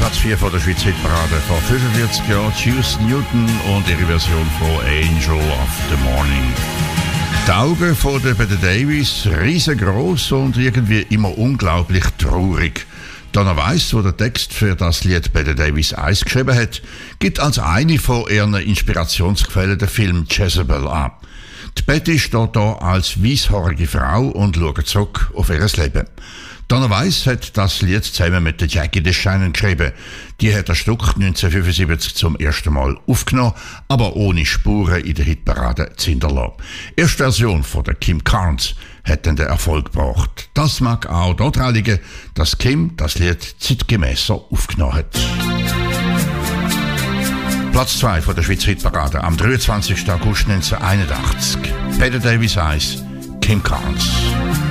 Platz 4 von der Schweizer Hitparade vor 45 Jahren. Juice Newton und ihre Version von Angel of the Morning. Die Augen von der Bette Davis riesengroß und irgendwie immer unglaublich traurig. Donna Weiss, wo der Text für das Lied Bette Davis 1 geschrieben hat, gibt als eine von ihren Inspirationsquellen den Film Jezebel an. Die Betty steht hier als weisshorige Frau und schaut zurück auf ihr Leben. Donna Weiss hat das Lied zusammen mit der Jackie DeShannon geschrieben. Die hat das Stück 1975 zum ersten Mal aufgenommen, aber ohne Spuren in der Hitparade zu hinterlassen. Erste Version von der Kim Carnes hat dann den Erfolg gebracht. Das mag auch daran liegen, dass Kim das Lied zeitgemäßer aufgenommen hat. Platz 2 von der Schweizer Hitparade am 23. August 1981. Bette Davis 1, Kim Carnes.